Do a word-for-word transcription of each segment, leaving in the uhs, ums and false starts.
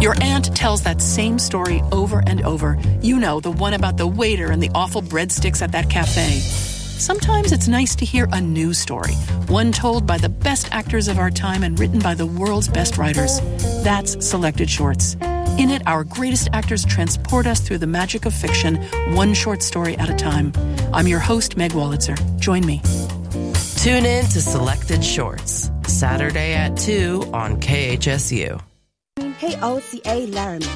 Your aunt tells that same story over and over. You know, the one about the waiter and the awful breadsticks at that cafe. Sometimes it's nice to hear a new story, one told by the best actors of our time and written by the world's best writers. That's Selected Shorts. In it, our greatest actors transport us through the magic of fiction, one short story at a time. I'm your host, Meg Wolitzer. Join me. Tune in to Selected Shorts, Saturday at two on K H S U. K O C A Laramie.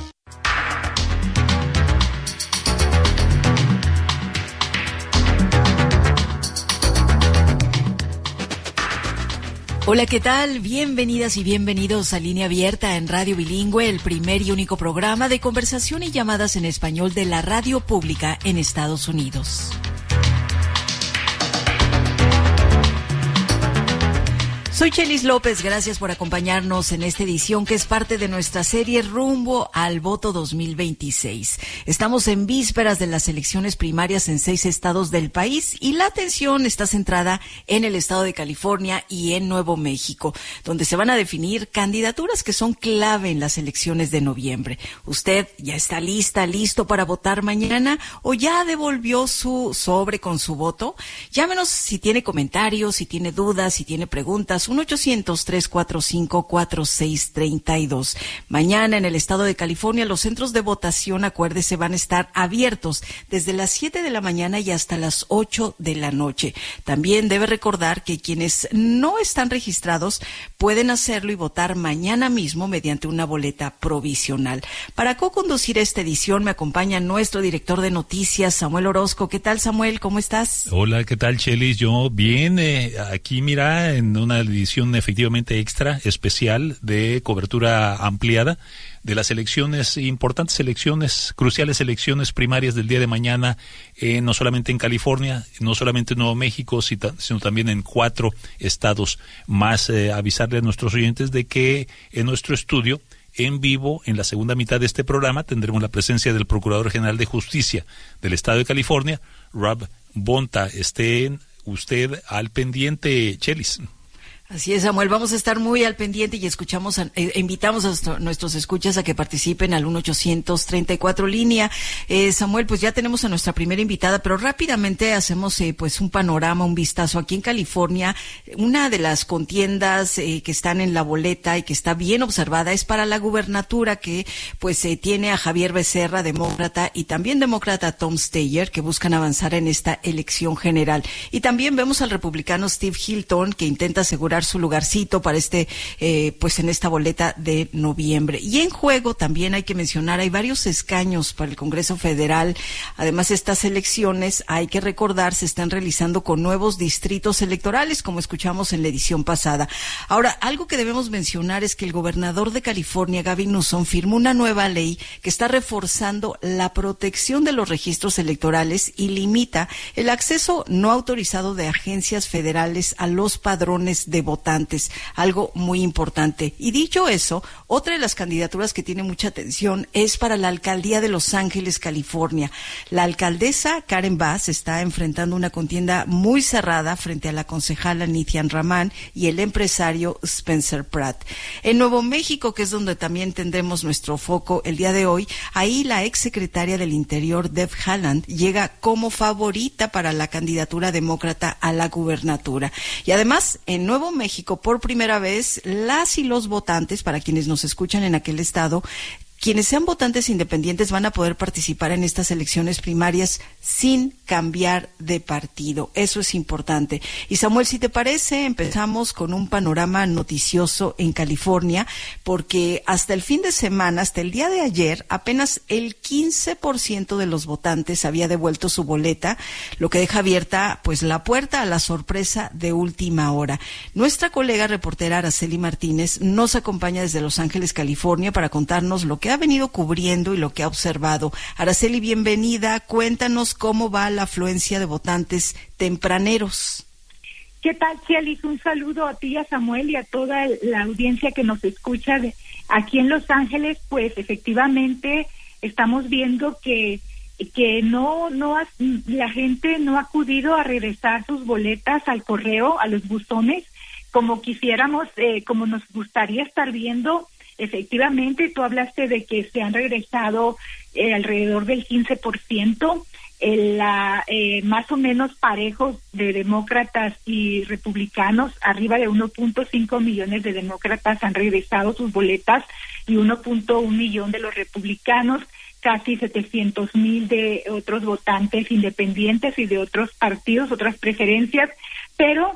Hola, ¿qué tal? Bienvenidas y bienvenidos a Línea Abierta en Radio Bilingüe, el primer y único programa de conversación y llamadas en español de la radio pública en Estados Unidos. Soy Chelis López, gracias por acompañarnos en esta edición que es parte de nuestra serie Rumbo al Voto dos mil veintiséis. Estamos en vísperas de las elecciones primarias en seis estados del país y la atención está centrada en el estado de California y en Nuevo México, donde se van a definir candidaturas que son clave en las elecciones de noviembre. ¿Usted ya está lista, listo para votar mañana o ya devolvió su sobre con su voto? Llámenos si tiene comentarios, si tiene dudas, si tiene preguntas. uno ochocientos, tres cuatro cinco, cuatro seis tres dos. Mañana en el estado de California los centros de votación, acuérdese, van a estar abiertos desde las siete de la mañana y hasta las ocho de la noche. También debe recordar que quienes no están registrados pueden hacerlo y votar mañana mismo mediante una boleta provisional. Para co-conducir esta edición me acompaña nuestro director de noticias, Samuel Orozco. ¿Qué tal, Samuel? ¿Cómo estás? Hola, ¿qué tal, Chelis? Yo bien, eh, aquí mira, en una edición efectivamente extra, especial, de cobertura ampliada de las elecciones, importantes elecciones, cruciales elecciones primarias del día de mañana, eh, no solamente en California, no solamente en Nuevo México, sino también en cuatro estados más. Eh, avisarle a nuestros oyentes de que en nuestro estudio, en vivo, en la segunda mitad de este programa, tendremos la presencia del Procurador General de Justicia del estado de California, Rob Bonta. Esté usted al pendiente, Chelis. Así es, Samuel, vamos a estar muy al pendiente y escuchamos, a, eh, invitamos a nuestros escuchas a que participen al uno ochocientos treinta y cuatro línea. Eh, Samuel, pues ya tenemos a nuestra primera invitada, pero rápidamente hacemos eh, pues un panorama, un vistazo. Aquí en California, una de las contiendas eh, que están en la boleta y que está bien observada es para la gubernatura, que pues eh, tiene a Javier Becerra, demócrata, y también demócrata Tom Steyer, que buscan avanzar en esta elección general. Y también vemos al republicano Steve Hilton, que intenta asegurar su lugarcito para este, eh, pues en esta boleta de noviembre. Y en juego también hay que mencionar, hay varios escaños para el Congreso Federal. Además, estas elecciones, hay que recordar, se están realizando con nuevos distritos electorales, como escuchamos en la edición pasada. Ahora, algo que debemos mencionar es que el gobernador de California, Gavin Newsom, firmó una nueva ley que está reforzando la protección de los registros electorales y limita el acceso no autorizado de agencias federales a los padrones de votantes, algo muy importante. Y dicho eso, otra de las candidaturas que tiene mucha atención es para la alcaldía de Los Ángeles, California. La alcaldesa Karen Bass está enfrentando una contienda muy cerrada frente a la concejala Nithian Rahman y el empresario Spencer Pratt. En Nuevo México, que es donde también tendremos nuestro foco el día de hoy, ahí la exsecretaria del Interior, Deb Haaland, llega como favorita para la candidatura demócrata a la gubernatura. Y además, en Nuevo México, por primera vez, las y los votantes, para quienes nos escuchan en aquel estado, quienes sean votantes independientes van a poder participar en estas elecciones primarias sin cambiar de partido. Eso es importante. Y Samuel, si te parece, empezamos con un panorama noticioso en California, porque hasta el fin de semana, hasta el día de ayer, apenas el quince por ciento de los votantes había devuelto su boleta, lo que deja abierta pues la puerta a la sorpresa de última hora. Nuestra colega reportera Araceli Martínez nos acompaña desde Los Ángeles, California, para contarnos lo que ha venido cubriendo y lo que ha observado. Araceli, bienvenida. Cuéntanos cómo va la afluencia de votantes tempraneros. ¿Qué tal, Chelis? Un saludo a ti, a Samuel y a toda la audiencia que nos escucha de aquí en Los Ángeles. Pues efectivamente estamos viendo que que no no ha, la gente no ha acudido a regresar sus boletas al correo, a los buzones, como quisiéramos, eh, como nos gustaría estar viendo efectivamente, tú hablaste de que se han regresado eh, alrededor del quince por ciento, eh, la, eh, más o menos parejos de demócratas y republicanos, arriba de uno punto cinco millones de demócratas han regresado sus boletas y uno punto uno millón de los republicanos, casi setecientos mil de otros votantes independientes y de otros partidos, otras preferencias, pero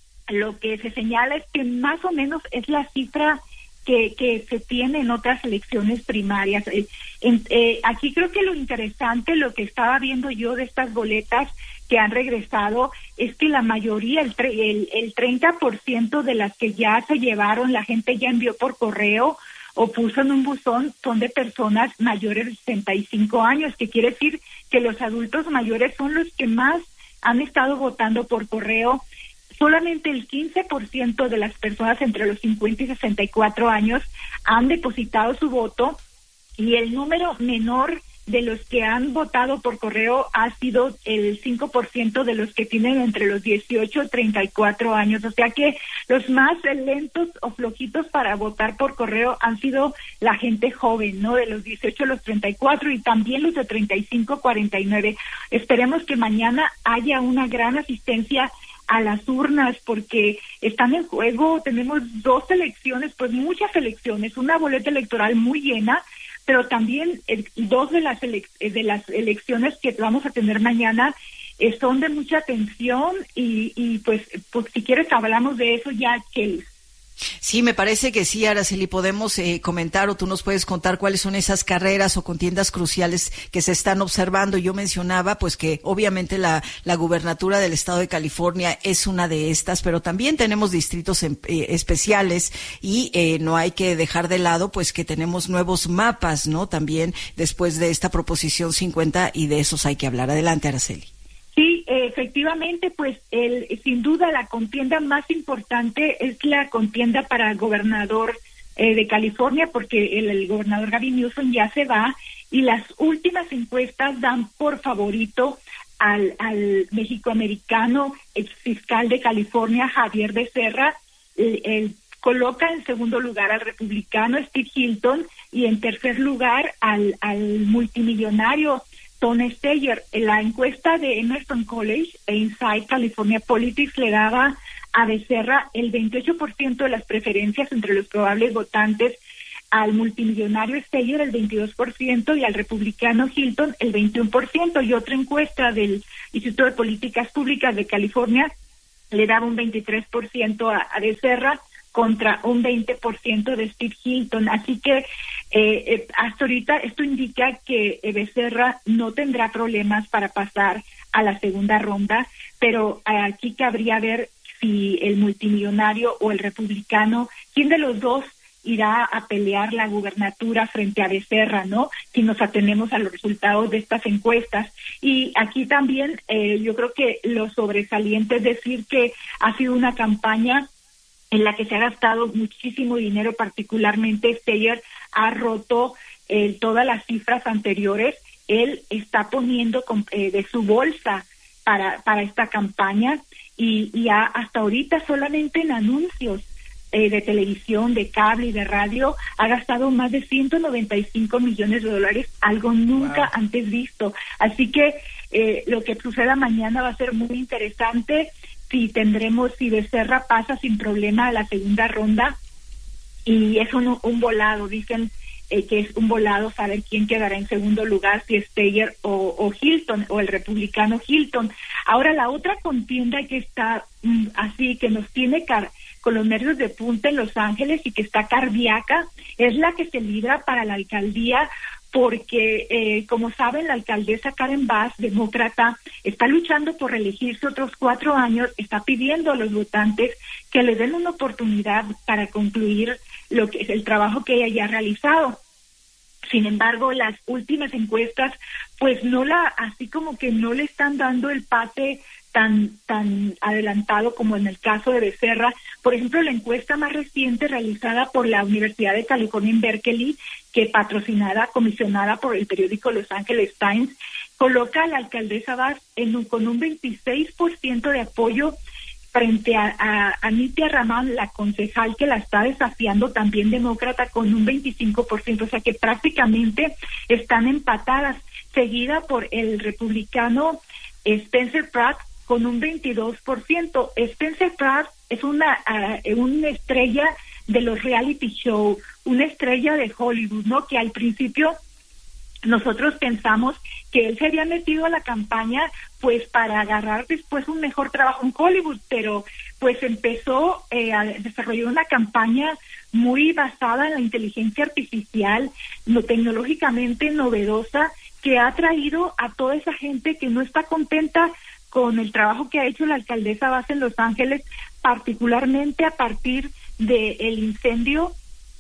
lo que se señala es que más o menos es la cifra que, que se tiene en otras elecciones primarias. Eh, en, eh, aquí creo que lo interesante, lo que estaba viendo yo de estas boletas que han regresado, es que la mayoría, el, el, el treinta por ciento de las que ya se llevaron, la gente ya envió por correo o puso en un buzón, son de personas mayores de sesenta y cinco años, que quiere decir que los adultos mayores son los que más han estado votando por correo. Solamente el quince por ciento de las personas entre los cincuenta y sesenta y cuatro años han depositado su voto, y el número menor de los que han votado por correo ha sido el cinco por ciento de los que tienen entre los dieciocho y treinta y cuatro años. O sea que los más lentos o flojitos para votar por correo han sido la gente joven, ¿no? De los dieciocho a los treinta y cuatro, y también los de treinta y cinco a cuarenta y nueve. Esperemos que mañana haya una gran asistencia a las urnas, porque están en juego, tenemos dos elecciones, pues muchas elecciones, una boleta electoral muy llena, pero también eh, dos de las elec- de las elecciones que vamos a tener mañana eh, son de mucha atención, y, y pues, pues si quieres hablamos de eso ya, Kelly. Sí, me parece que sí, Araceli, podemos eh, comentar, o tú nos puedes contar cuáles son esas carreras o contiendas cruciales que se están observando. Yo mencionaba pues que obviamente la, la gubernatura del estado de California es una de estas, pero también tenemos distritos en, eh, especiales, y eh, no hay que dejar de lado pues que tenemos nuevos mapas, ¿no? También después de esta proposición cincuenta, y de esos hay que hablar. Adelante, Araceli. Sí, efectivamente, pues el, sin duda la contienda más importante es la contienda para el gobernador eh, de California, porque el, el gobernador Gavin Newsom ya se va, y las últimas encuestas dan por favorito al, al mexicoamericano ex fiscal de California, Javier Becerra. El, el, coloca en segundo lugar al republicano Steve Hilton, y en tercer lugar al, al multimillonario Tony Steyer. La encuesta de Emerson College e Inside California Politics le daba a Becerra el veintiocho por ciento de las preferencias entre los probables votantes, al multimillonario Steyer el veintidós por ciento y al republicano Hilton el veintiuno por ciento. Y otra encuesta del Instituto de Políticas Públicas de California le daba un veintitrés por ciento a, a Becerra contra un veinte por ciento de Steve Hilton. Así que eh, eh, hasta ahorita esto indica que eh, Becerra no tendrá problemas para pasar a la segunda ronda, pero eh, aquí cabría ver si el multimillonario o el republicano, quién de los dos irá a pelear la gubernatura frente a Becerra, ¿no? Si nos atenemos a los resultados de estas encuestas. Y aquí también eh, yo creo que lo sobresaliente es decir que ha sido una campaña en la que se ha gastado muchísimo dinero, particularmente Steyer ha roto eh, todas las cifras anteriores. Él está poniendo con, eh, de su bolsa para para esta campaña, y, y ha, hasta ahorita solamente en anuncios eh, de televisión, de cable y de radio ha gastado más de ciento noventa y cinco millones de dólares, algo nunca wow. antes visto. Así que eh, lo que suceda mañana va a ser muy interesante. Si tendremos, si Becerra pasa sin problema a la segunda ronda, y es un, un volado, dicen eh, que es un volado saber quién quedará en segundo lugar, si Steyer o, o Hilton, o el republicano Hilton. Ahora, la otra contienda que está mm, así, que nos tiene car con los nervios de punta en Los Ángeles y que está cardíaca, es la que se libra para la alcaldía, porque, eh, como saben, la alcaldesa Karen Bass, demócrata, está luchando por reelegirse otros cuatro años, está pidiendo a los votantes que le den una oportunidad para concluir lo que es el trabajo que ella ya ha realizado. Sin embargo, las últimas encuestas, pues no la, así como que no le están dando el pase tan tan adelantado como en el caso de Becerra. Por ejemplo, la encuesta más reciente realizada por la Universidad de California en Berkeley, que patrocinada, comisionada por el periódico Los Angeles Times, coloca a la alcaldesa Bass en un, con un veintiséis por ciento de apoyo frente a, a, a Nitya Raman, la concejal que la está desafiando, también demócrata, con un veinticinco por ciento, o sea que prácticamente están empatadas, seguida por el republicano Spencer Pratt con un veintidós por ciento. Spencer Pratt es una, uh, una estrella de los reality show, una estrella de Hollywood, ¿no? Que al principio nosotros pensamos que él se había metido a la campaña pues para agarrar después un mejor trabajo en Hollywood, pero pues empezó eh, a desarrollar una campaña muy basada en la inteligencia artificial, no, tecnológicamente novedosa, que ha traído a toda esa gente que no está contenta con el trabajo que ha hecho la alcaldesa Vaz en Los Ángeles, particularmente a partir del incendio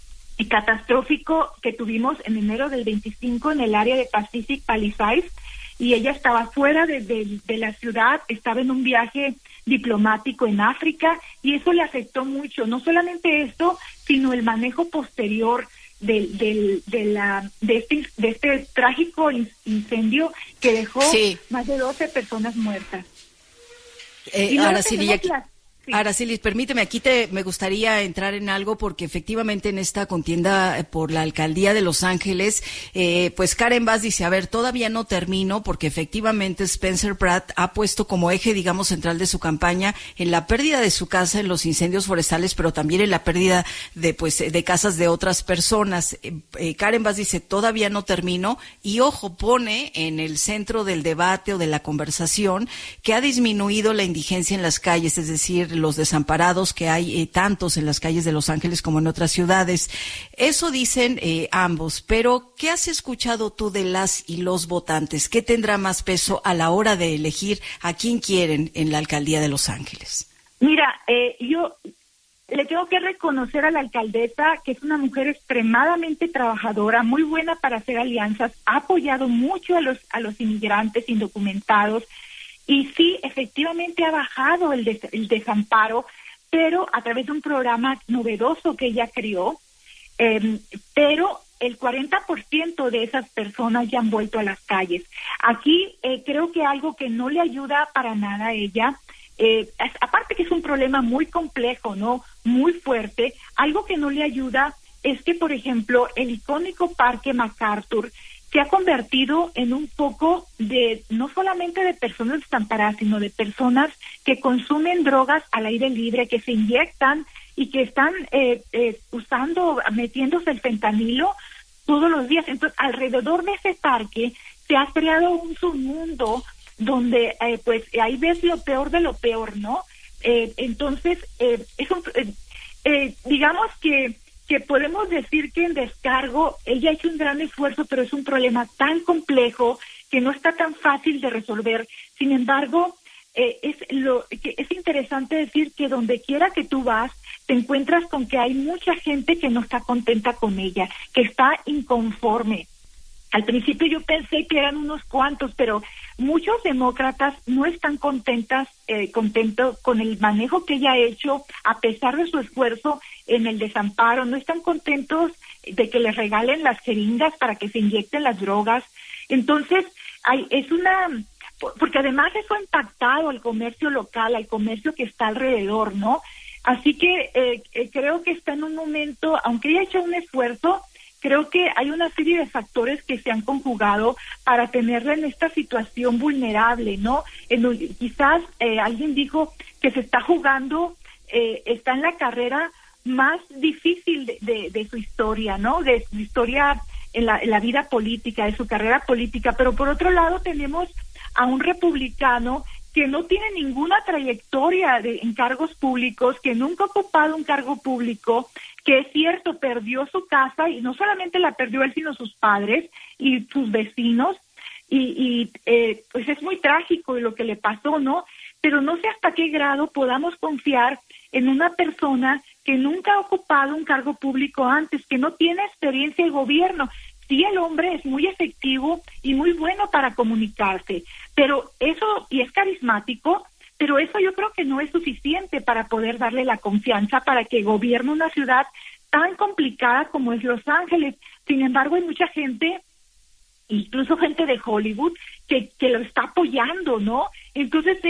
catastrófico que tuvimos en enero del veinticinco en el área de Pacific Palisades, y ella estaba fuera de, de, de la ciudad, estaba en un viaje diplomático en África, y eso le afectó mucho, no solamente esto, sino el manejo posterior del, del, de, la, de, este, de este trágico incendio que dejó sí. más de doce personas muertas. Eh, ahora sí, ya... Sí. Aracelis, permíteme, aquí te me gustaría entrar en algo porque efectivamente en esta contienda por la alcaldía de Los Ángeles, eh, pues Karen Bass dice, a ver, todavía no termino porque efectivamente Spencer Pratt ha puesto como eje, digamos, central de su campaña en la pérdida de su casa en los incendios forestales, pero también en la pérdida de, pues, de casas de otras personas. Eh, eh, Karen Bass dice, todavía no termino, y ojo, pone en el centro del debate o de la conversación que ha disminuido la indigencia en las calles, es decir, los desamparados que hay eh, tantos en las calles de Los Ángeles como en otras ciudades. Eso dicen eh, ambos, pero ¿qué has escuchado tú de las y los votantes? ¿Qué tendrá más peso a la hora de elegir a quién quieren en la alcaldía de Los Ángeles? Mira, eh, yo le tengo que reconocer a la alcaldesa que es una mujer extremadamente trabajadora, muy buena para hacer alianzas, ha apoyado mucho a los, a los inmigrantes indocumentados. Y sí, efectivamente ha bajado el, des- el desamparo, pero a través de un programa novedoso que ella creó, eh, pero el cuarenta por ciento de esas personas ya han vuelto a las calles. Aquí eh, creo que algo que no le ayuda para nada a ella, eh, es, aparte que es un problema muy complejo, ¿no? Muy fuerte, algo que no le ayuda es que, por ejemplo, el icónico Parque MacArthur se ha convertido en un foco de no solamente de personas desamparadas, sino de personas que consumen drogas al aire libre, que se inyectan y que están eh, eh, usando, metiéndose el fentanilo todos los días. Entonces, alrededor de ese parque se ha creado un submundo donde, eh, pues, ahí ves lo peor de lo peor, ¿no? Eh, entonces, eh, es un, eh, eh, digamos que que podemos decir que en descargo ella ha hecho un gran esfuerzo, pero es un problema tan complejo que no está tan fácil de resolver. Sin embargo, eh, es lo que es interesante decir que donde quiera que tú vas, te encuentras con que hay mucha gente que no está contenta con ella, que está inconforme. Al principio yo pensé que eran unos cuantos, pero muchos demócratas no están contentas, eh, contentos con el manejo que ella ha hecho, a pesar de su esfuerzo en el desamparo. No están contentos de que les regalen las jeringas para que se inyecten las drogas. Entonces, hay, es una... porque además eso ha impactado al comercio local, al comercio que está alrededor, ¿no? Así que eh, eh, creo que está en un momento, aunque ella ha hecho un esfuerzo, creo que hay una serie de factores que se han conjugado para tenerla en esta situación vulnerable, ¿no? En, quizás eh, alguien dijo que se está jugando, eh, está en la carrera más difícil de, de, de su historia, ¿no? De su historia en la, en la vida política, de su carrera política. Pero por otro lado tenemos a un republicano que no tiene ninguna trayectoria de, en cargos públicos, que nunca ha ocupado un cargo público, que es cierto, perdió su casa, y no solamente la perdió él, sino sus padres y sus vecinos, y, y eh, pues es muy trágico lo que le pasó, ¿no? Pero no sé hasta qué grado podamos confiar en una persona que nunca ha ocupado un cargo público antes, que no tiene experiencia de gobierno. Sí, el hombre es muy efectivo y muy bueno para comunicarse, pero eso, y es carismático, pero eso yo creo que no es suficiente para poder darle la confianza para que gobierne una ciudad tan complicada como es Los Ángeles. Sin embargo, hay mucha gente, incluso gente de Hollywood, que, que lo está apoyando, ¿no? Entonces es,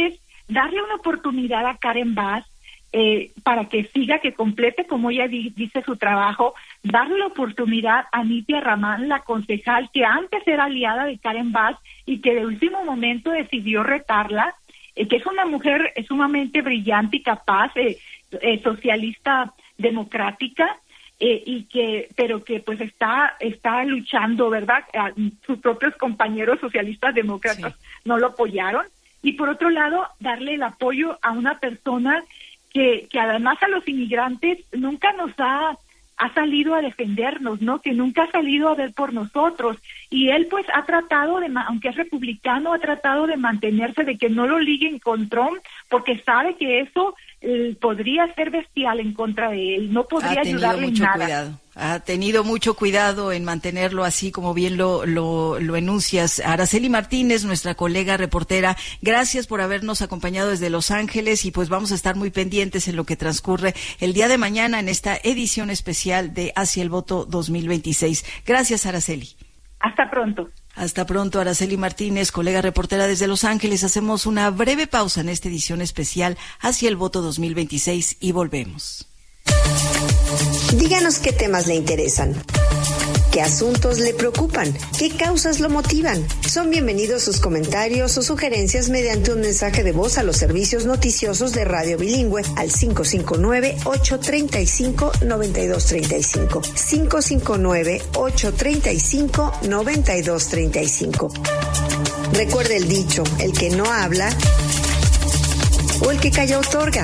darle una oportunidad a Karen Bass eh, para que siga, que complete, como ella di- dice, su trabajo, darle la oportunidad a Nitia Raman, la concejal que antes era aliada de Karen Bass y que de último momento decidió retarla, eh, que es una mujer eh, sumamente brillante y capaz, eh, eh, socialista democrática, eh, y que, pero que pues está, está luchando, ¿verdad? A, sus propios compañeros socialistas demócratas sí. no lo apoyaron. Y por otro lado, darle el apoyo a una persona que, que además a los inmigrantes nunca nos ha, ha salido a defendernos, ¿no? Que nunca ha salido a ver por nosotros. Y él pues ha tratado de, aunque es republicano, ha tratado de mantenerse, de que no lo liguen con Trump, porque sabe que eso eh, podría ser bestial en contra de él, no podría ayudarle en nada. Cuidado. Ha tenido mucho cuidado en mantenerlo así, como bien lo, lo, lo enuncias. Araceli Martínez, nuestra colega reportera, gracias por habernos acompañado desde Los Ángeles y pues vamos a estar muy pendientes en lo que transcurre el día de mañana en esta edición especial de Hacia el Voto dos mil veintiséis. Gracias, Araceli. Hasta pronto. Hasta pronto, Araceli Martínez, colega reportera desde Los Ángeles. Hacemos una breve pausa en esta edición especial Hacia el Voto dos mil veintiséis y volvemos. Díganos qué temas le interesan, qué asuntos le preocupan, qué causas lo motivan. Son bienvenidos sus comentarios o sugerencias mediante un mensaje de voz a los servicios noticiosos de Radio Bilingüe al cinco cinco nueve, ocho tres cinco, nueve dos tres cinco. cinco cinco nueve, ocho tres cinco, nueve dos tres cinco. Recuerde el dicho, el que no habla o el que calla otorga.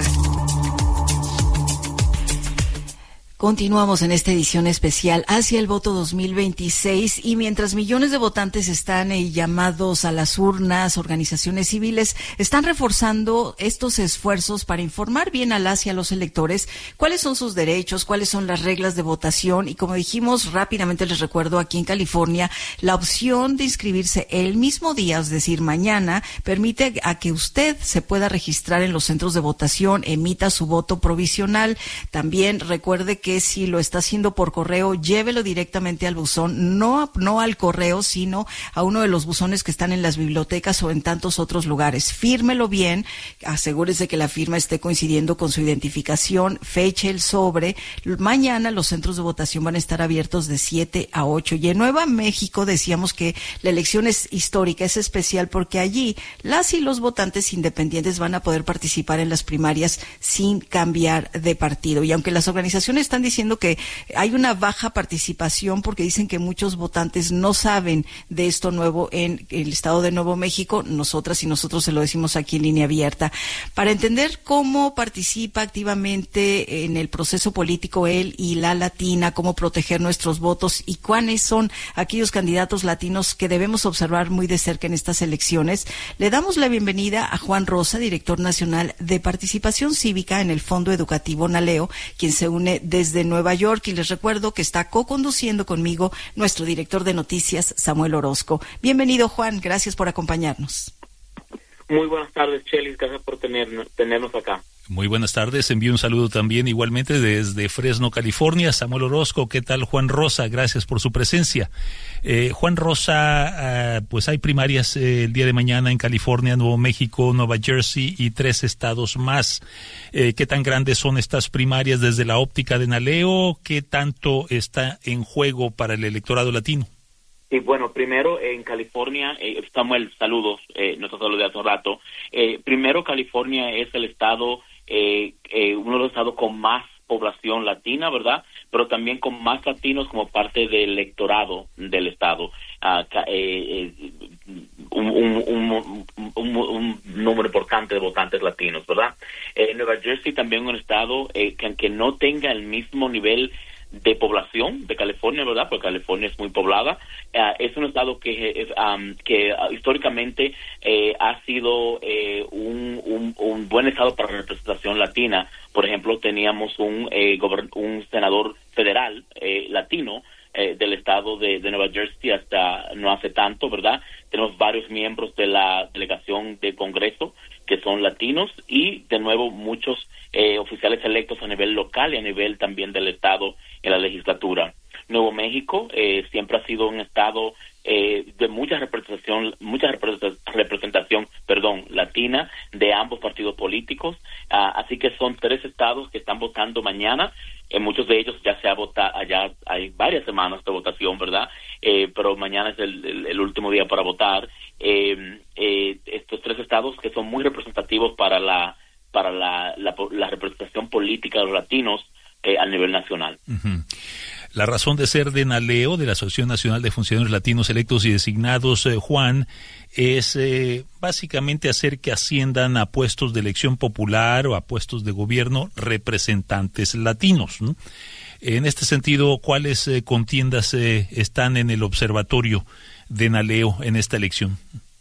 Continuamos en esta edición especial Hacia el Voto dos mil veintiséis y mientras millones de votantes están eh, llamados a las urnas, organizaciones civiles están reforzando estos esfuerzos para informar bien a las y a los electores cuáles son sus derechos, cuáles son las reglas de votación y como dijimos rápidamente les recuerdo aquí en California la opción de inscribirse el mismo día, es decir mañana, permite a que usted se pueda registrar en los centros de votación, emita su voto provisional. También recuerde que que si lo está haciendo por correo, llévelo directamente al buzón, no, no al correo, sino a uno de los buzones que están en las bibliotecas o en tantos otros lugares. Fírmelo bien, asegúrese que la firma esté coincidiendo con su identificación, feche el sobre. Mañana los centros de votación van a estar abiertos de siete a ocho. Y en Nueva México decíamos que la elección es histórica, es especial porque allí las y los votantes independientes van a poder participar en las primarias sin cambiar de partido. Y aunque las organizaciones están diciendo que hay una baja participación porque dicen que muchos votantes no saben de esto nuevo en el estado de Nuevo México, nosotras y nosotros se lo decimos aquí en Línea Abierta. Para entender cómo participa activamente en el proceso político él y la latina, cómo proteger nuestros votos y cuáles son aquellos candidatos latinos que debemos observar muy de cerca en estas elecciones, le damos la bienvenida a Juan Rosa, director nacional de participación cívica en el Fondo Educativo Naleo, quien se une desde desde Nueva York y les recuerdo que está co-conduciendo conmigo nuestro director de noticias, Samuel Orozco. Bienvenido, Juan, gracias por acompañarnos. Muy buenas tardes, Chelis, gracias por tener, tenernos acá. Muy buenas tardes, envío un saludo también igualmente desde Fresno, California. Samuel Orozco, ¿qué tal? Juan Rosa, gracias por su presencia. Eh, Juan Rosa, uh, pues hay primarias eh, el día de mañana en California, Nuevo México, Nueva Jersey y tres estados más. Eh, ¿Qué tan grandes son estas primarias desde la óptica de Naleo? ¿Qué tanto está en juego para el electorado latino? Sí, bueno, primero en California, eh, Samuel, saludos, eh, nuestro saludo de hace un rato. Eh, primero, California es el estado, eh, eh, uno de los estados con más población latina, ¿verdad? Pero también con más latinos como parte del electorado del estado. Uh, eh, eh, un, un, un, un, un número importante de votantes latinos, ¿verdad? Eh, Nueva Jersey también un estado eh, que aunque no tenga el mismo nivel de población de California, ¿verdad? Porque California es muy poblada. Uh, es un estado que um, que uh, históricamente eh, ha sido eh, un, un, un buen estado para la representación latina. Por ejemplo, teníamos un eh, gobern- un senador federal eh, latino eh, del estado de, de Nueva Jersey hasta no hace tanto, ¿verdad? Tenemos varios miembros de la delegación de Congreso que son latinos y, de nuevo, muchos eh, oficiales electos a nivel local y a nivel también del estado en la legislatura. Nuevo México eh, siempre ha sido un estado eh, de mucha representación, mucha representación, perdón, latina de ambos partidos políticos. Uh, así que son tres estados que están votando mañana. En muchos de ellos ya se ha votado, allá hay varias semanas de votación, ¿verdad? Eh, pero mañana es el, el, el último día para votar. Eh, eh, estos tres estados que son muy representativos para la para la, la, la representación política de los latinos eh, a nivel nacional. Uh-huh. La razón de ser de NALEO, de la Asociación Nacional de Funcionarios Latinos Electos y Designados, eh, Juan, es eh, básicamente hacer que asciendan a puestos de elección popular o a puestos de gobierno representantes latinos, ¿no? En este sentido, ¿cuáles eh, contiendas eh, están en el observatorio de NALEO en esta elección?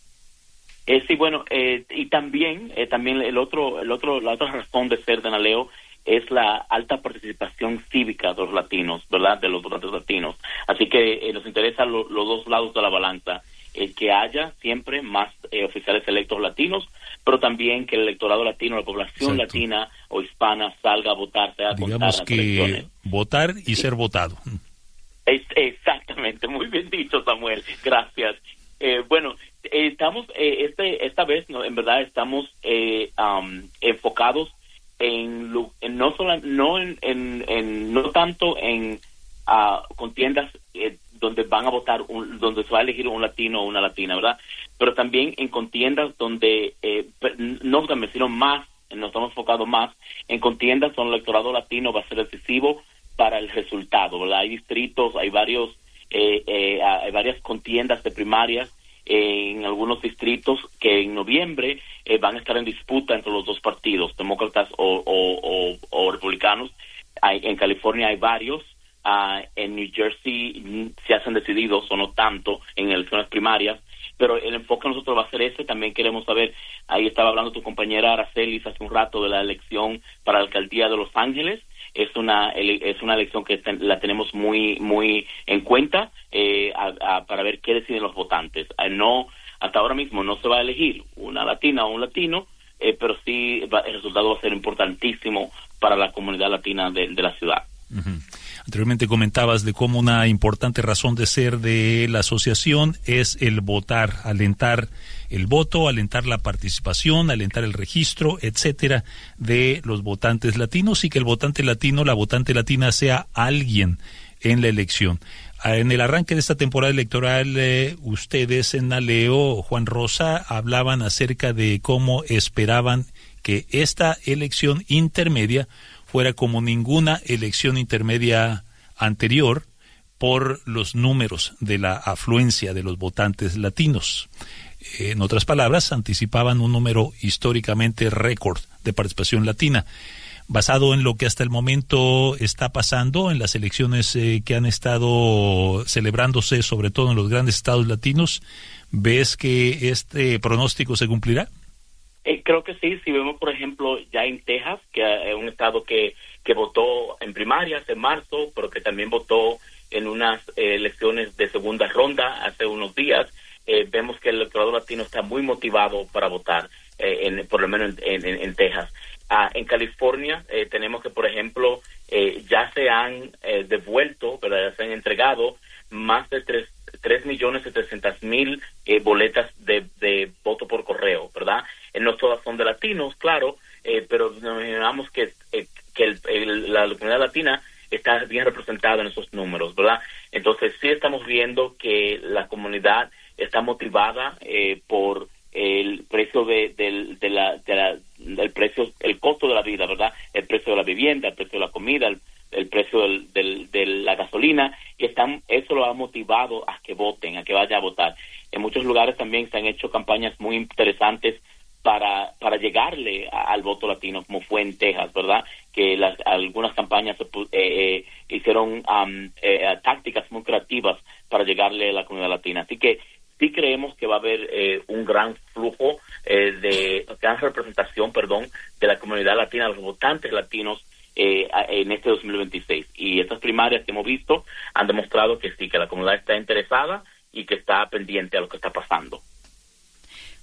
Eh, sí, bueno, eh, y también, eh, también el otro, el otro, la otra razón de ser de NALEO es la alta participación cívica de los latinos, ¿verdad? De los votantes latinos. Así que eh, nos interesa lo, los dos lados de la balanza, el que haya siempre más eh, oficiales electos latinos, pero también que el electorado latino, la población Exacto. latina o hispana salga a votar, sea a contar Digamos las que elecciones. Votar y sí. ser votado. Es, exactamente, muy bien dicho, Samuel. Gracias. Eh, bueno, eh, estamos, eh, este, esta vez, no, en verdad, estamos eh, um, enfocados en, en no solo, no en, en, en no tanto en uh, contiendas eh, donde van a votar, un, donde se va a elegir un latino o una latina, ¿verdad? Pero también en contiendas donde eh, no también, sino más, nos estamos enfocados más en contiendas donde el electorado latino va a ser decisivo para el resultado, ¿verdad? Hay distritos, hay varios eh, eh, hay varias contiendas de primarias eh, en algunos distritos que en noviembre eh, van a estar en disputa entre los dos partidos, demócratas o, o, o, o republicanos. Hay, en California hay varios, uh, en New Jersey se hacen decididos o no tanto en elecciones primarias, pero el enfoque nosotros va a ser ese. También queremos saber, ahí estaba hablando tu compañera Aracelis hace un rato de la elección para la alcaldía de Los Ángeles. Es una es una elección que ten, la tenemos muy muy en cuenta eh, a, a, para ver qué deciden los votantes. Eh, no hasta ahora mismo no se va a elegir una latina o un latino, eh, pero sí va, el resultado va a ser importantísimo para la comunidad latina de, de la ciudad. Uh-huh. Anteriormente comentabas de cómo una importante razón de ser de la asociación es el votar, alentar el voto, alentar la participación, alentar el registro, etcétera, de los votantes latinos, y que el votante latino, la votante latina sea alguien en la elección. En el arranque de esta temporada electoral, eh, ustedes en NALEO, Juan Rosa, hablaban acerca de cómo esperaban que esta elección intermedia fuera como ninguna elección intermedia anterior por los números de la afluencia de los votantes latinos. En otras palabras, anticipaban un número históricamente récord de participación latina. Basado en lo que hasta el momento está pasando en las elecciones eh, que han estado celebrándose, sobre todo en los grandes estados latinos, ¿ves que este pronóstico se cumplirá? Eh, creo que sí. Si vemos, por ejemplo, ya en Texas, que es un estado que, que votó en primarias en marzo, pero que también votó en unas eh, elecciones de segunda ronda hace unos días, eh, vemos que el electorado latino está muy motivado para votar, eh, en, por lo menos en, en, en Texas. Ah, en California eh, tenemos que, por ejemplo, eh, ya se han eh, devuelto, ¿verdad? Ya se han entregado más de tres tres millones setecientos mil eh, boletas de, de voto por correo, ¿verdad? Eh, no todas son de latinos, claro, eh, pero nos imaginamos que, eh, que el, el, la comunidad latina está bien representada en esos números, ¿verdad? Entonces sí estamos viendo que la comunidad está motivada eh, por el precio de, de, de la, de la, el precio, el costo de la vida, ¿verdad? El precio de la vivienda, el precio de la comida, el, el precio del, del, de la gasolina, y están, eso lo ha motivado a que voten, a que vayan a votar. En muchos lugares también se han hecho campañas muy interesantes para para llegarle a, al voto latino, como fue en Texas, ¿verdad? Que las algunas campañas eh, eh, hicieron um, eh, tácticas muy creativas para llegarle a la comunidad latina. Así que sí creemos que va a haber eh, un gran flujo eh, de gran representación, perdón, de la comunidad latina, de los votantes latinos eh, en este dos mil veintiséis. Y estas primarias que hemos visto han demostrado que sí, que la comunidad está interesada y que está pendiente a lo que está pasando.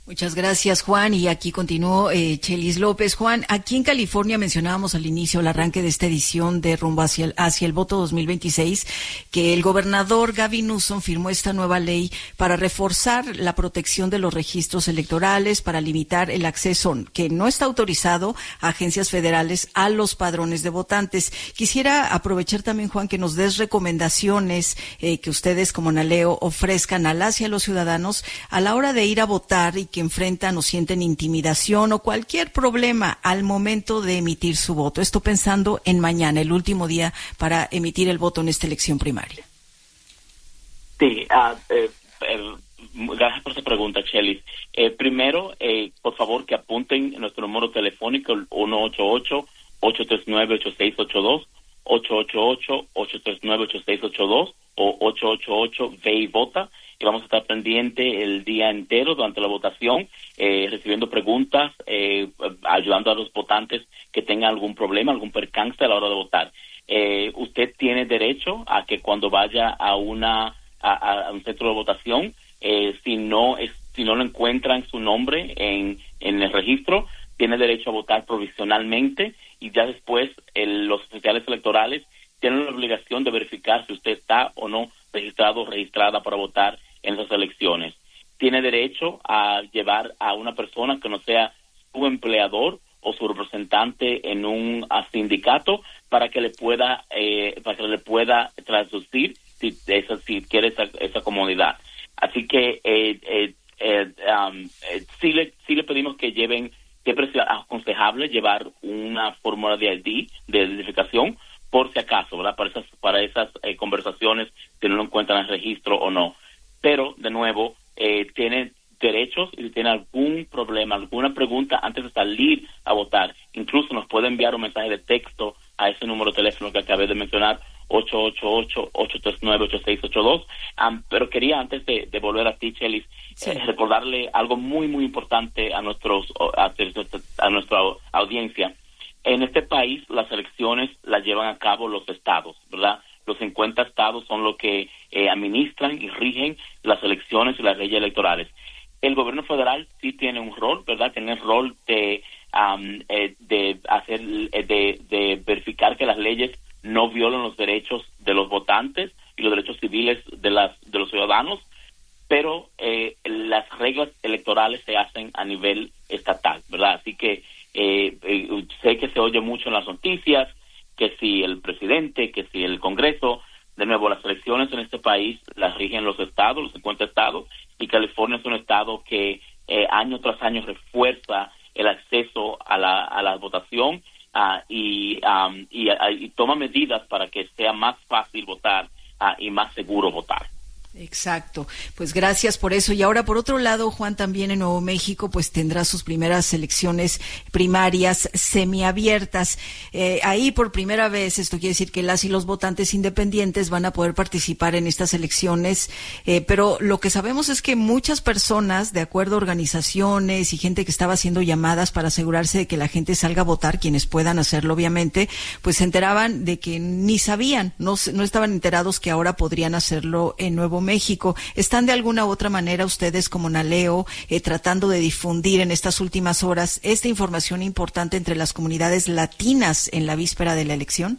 Muchas gracias, Juan. Y aquí continuó eh, Chelis López. Juan, aquí en California mencionábamos al inicio el arranque de esta edición de Rumbo hacia el, hacia el Voto dos mil veintiséis, que el gobernador Gavin Newsom firmó esta nueva ley para reforzar la protección de los registros electorales, para limitar el acceso que no está autorizado a agencias federales a los padrones de votantes. Quisiera aprovechar también, Juan, que nos des recomendaciones eh, que ustedes como NALEO ofrezcan a las y a los ciudadanos a la hora de ir a votar y que enfrentan o sienten intimidación o cualquier problema al momento de emitir su voto. Esto pensando en mañana, el último día para emitir el voto en esta elección primaria. Sí, uh, eh, eh, gracias por esa pregunta, Chelis. Eh, primero, eh, por favor, que apunten nuestro número telefónico, el uno ocho ocho, ocho tres nueve, ocho seis ocho dos, ocho ocho ocho, ocho tres nueve, ocho seis ocho dos o ocho ocho ocho, ve y vota. Y vamos a estar pendiente el día entero durante la votación, eh, recibiendo preguntas, eh, ayudando a los votantes que tengan algún problema, algún percance a la hora de votar. Eh, usted tiene derecho a que cuando vaya a una a, a un centro de votación, eh, si no es, si no lo encuentran su nombre en, en el registro, tiene derecho a votar provisionalmente, y ya después el, los oficiales electorales tienen la obligación de verificar si usted está o no registrado o registrada para votar en esas elecciones. Tiene derecho a llevar a una persona que no sea su empleador o su representante en un sindicato para que le pueda eh, para que le pueda traducir si esa, si quiere esa, esa comodidad. Así que eh, eh, eh, um, eh, sí le sí le pedimos que lleven, siempre es aconsejable llevar una fórmula de I D, de identificación, por si acaso, ¿verdad? Para esas para esas eh, conversaciones, si no lo encuentran en el registro o no. Pero, de nuevo, eh, tiene derechos, y si tiene algún problema, alguna pregunta antes de salir a votar, incluso nos puede enviar un mensaje de texto a ese número de teléfono que acabé de mencionar, ocho ocho ocho, ocho tres nueve, ocho seis ocho dos. Um, pero quería, antes de, de volver a ti, Chelis, sí. eh, recordarle algo muy, muy importante a, nuestros, a, a nuestra audiencia. En este país, las elecciones las llevan a cabo los estados, ¿verdad? Los cincuenta estados son los que eh, administran y rigen las elecciones y las leyes electorales. El gobierno federal sí tiene un rol, ¿verdad? Tiene el rol de um, eh, de hacer eh, de, de verificar que las leyes no violan los derechos de los votantes y los derechos civiles de las de los ciudadanos, pero eh, las reglas electorales se hacen a nivel estatal, ¿verdad? Así que eh, eh, sé que se oye mucho en las noticias que si el presidente, que si el Congreso. De nuevo, las elecciones en este país las rigen los estados, los cincuenta estados, y California es un estado que eh, año tras año refuerza el acceso a la, a la votación uh, y, um, y, uh, y toma medidas para que sea más fácil votar uh, y más seguro votar. Exacto, pues gracias por eso. Y ahora, por otro lado, Juan, también en Nuevo México pues tendrá sus primeras elecciones primarias semiabiertas. Eh, ahí por primera vez, esto quiere decir que las y los votantes independientes van a poder participar en estas elecciones, eh, pero lo que sabemos es que muchas personas, de acuerdo a organizaciones y gente que estaba haciendo llamadas para asegurarse de que la gente salga a votar, quienes puedan hacerlo obviamente, pues se enteraban de que ni sabían, no, no estaban enterados que ahora podrían hacerlo en Nuevo México. ¿Están de alguna u otra manera ustedes como NALEO eh, tratando de difundir en estas últimas horas esta información importante entre las comunidades latinas en la víspera de la elección?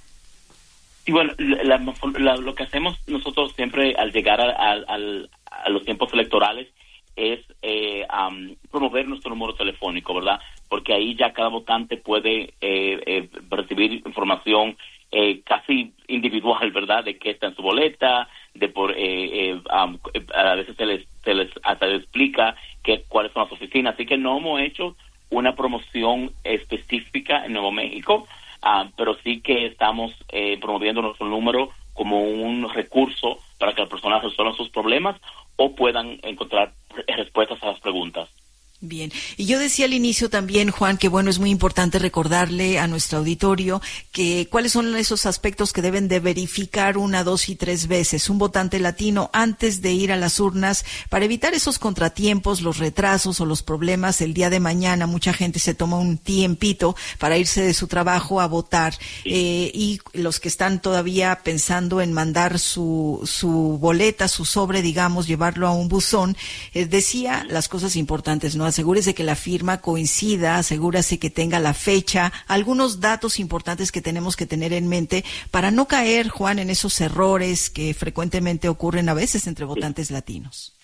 Y bueno, la, la, lo que hacemos nosotros siempre al llegar a, a, a, a los tiempos electorales es eh, um, promover nuestro número telefónico, ¿verdad? Porque ahí ya cada votante puede eh, eh, recibir información eh, casi individual, ¿verdad? De qué está en su boleta, de por eh, eh, um, a veces se les se les hasta les explica que cuáles son las oficinas. Así que no hemos hecho una promoción específica en Nuevo México, uh, pero sí que estamos eh, promoviendo nuestro número como un recurso para que las personas resuelvan sus problemas o puedan encontrar respuestas a las preguntas. Bien, y yo decía al inicio también, Juan, que bueno, es muy importante recordarle a nuestro auditorio que cuáles son esos aspectos que deben de verificar una, dos y tres veces un votante latino antes de ir a las urnas para evitar esos contratiempos, los retrasos o los problemas el día de mañana. Mucha gente se toma un tiempito para irse de su trabajo a votar, eh, y los que están todavía pensando en mandar su, su boleta, su sobre, digamos, llevarlo a un buzón, eh, decía las cosas importantes, ¿no? Asegúrese que la firma coincida, asegúrese que tenga la fecha, algunos datos importantes que tenemos que tener en mente para no caer, Juan, en esos errores que frecuentemente ocurren a veces entre votantes sí. latinos.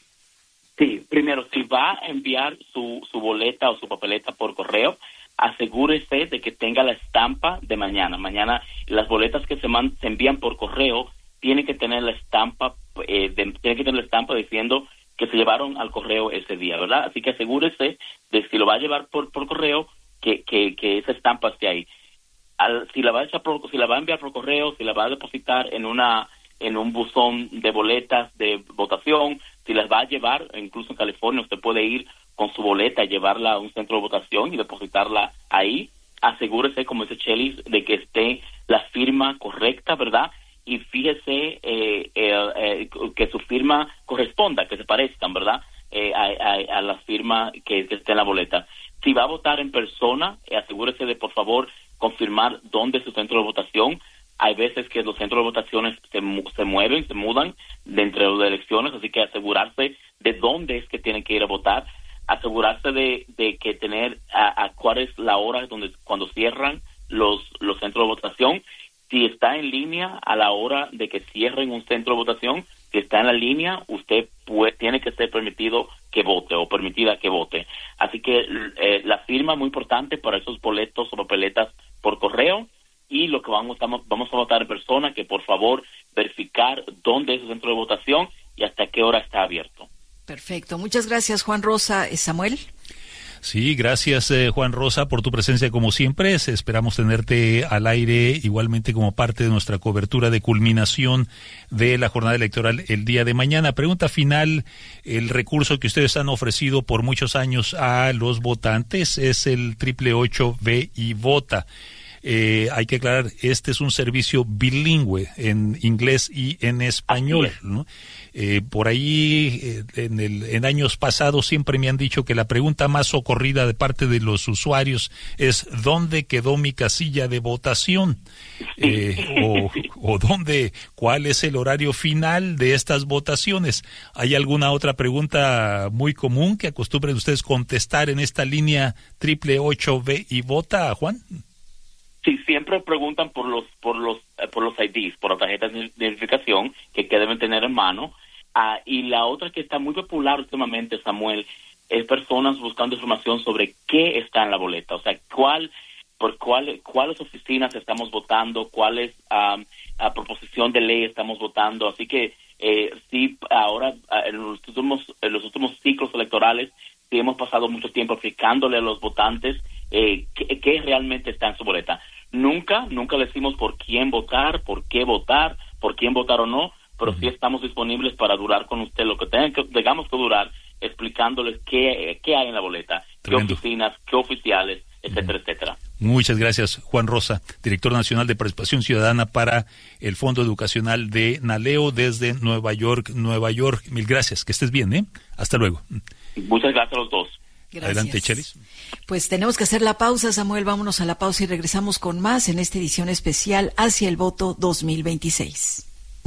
Sí, primero, si va a enviar su, su boleta o su papeleta por correo, asegúrese de que tenga la estampa de mañana. Mañana las boletas que se, man, se envían por correo tienen que tener la estampa, eh, de, tienen que tener la estampa diciendo que se llevaron al correo ese día, ¿verdad? Así que asegúrese de que si lo va a llevar por, por correo, que, que, que esa estampa esté ahí. Al, si la va a echar por, si la va a enviar por correo, si la va a depositar en una en un buzón de boletas de votación, si las va a llevar, incluso en California usted puede ir con su boleta y llevarla a un centro de votación y depositarla ahí. Asegúrese, como dice Chelis, de que esté la firma correcta, ¿verdad? Y fíjese eh, eh, eh, que su firma corresponda, que se parezcan, ¿verdad? Eh, a, a, a la firma que, que esté en la boleta. Si va a votar en persona, eh, asegúrese de, por favor, confirmar dónde es su centro de votación. Hay veces que los centros de votaciones se, se mueven, se mudan dentro de elecciones, así que asegurarse de dónde es que tienen que ir a votar. Asegurarse de, de que tener a, a cuál es la hora donde cuando cierran los, los centros de votación. Si está en línea a la hora de que cierren un centro de votación, si está en la línea, usted puede, tiene que ser permitido que vote o permitida que vote. Así que eh, la firma es muy importante para esos boletos o papeletas por correo, y lo que vamos, estamos, vamos a votar en persona, que por favor verificar dónde es el centro de votación y hasta qué hora está abierto. Perfecto. Muchas gracias, Juan Rosa. ¿Samuel? Sí, gracias eh, Juan Rosa por tu presencia como siempre. Esperamos tenerte al aire igualmente como parte de nuestra cobertura de culminación de la jornada electoral el día de mañana. Pregunta final, el recurso que ustedes han ofrecido por muchos años a los votantes es el triple ocho ve y vota. Eh, hay que aclarar, este es un servicio bilingüe en inglés y en español, ¿no? Eh, por ahí, eh, en, el, en años pasados siempre me han dicho que la pregunta más socorrida de parte de los usuarios es ¿dónde quedó mi casilla de votación? Eh, o, o ¿dónde, cuál es el horario final de estas votaciones? ¿Hay alguna otra pregunta muy común que acostumbren ustedes contestar en esta línea triple ocho ve y vota, Juan? Sí, siempre preguntan por los por los eh, por los I Ds, por las tarjetas de identificación que, que deben tener en mano. Ah, y la otra que está muy popular últimamente, Samuel, es personas buscando información sobre qué está en la boleta, o sea, cuál por cuál cuáles oficinas estamos votando, cuáles um, a proposición de ley estamos votando. Así que eh, sí, ahora en los últimos en los últimos ciclos electorales sí hemos pasado mucho tiempo explicándole a los votantes eh, qué, qué realmente está en su boleta. Nunca, nunca le decimos por quién votar, por qué votar, por quién votar o no, pero sí estamos disponibles para durar con usted lo que tenga que, tengamos que durar, explicándoles qué, qué hay en la boleta, Tremendo. Qué oficinas, qué oficiales, etcétera, etcétera. Muchas gracias, Juan Rosa, director nacional de Participación Ciudadana para el Fondo Educacional de Naleo desde Nueva York, Nueva York. Mil gracias, que estés bien, ¿eh? Hasta luego. Muchas gracias a los dos. Gracias. Adelante, Chelis. Pues tenemos que hacer la pausa, Samuel. Vámonos a la pausa y regresamos con más en esta edición especial Hacia el Voto dos mil veintiséis.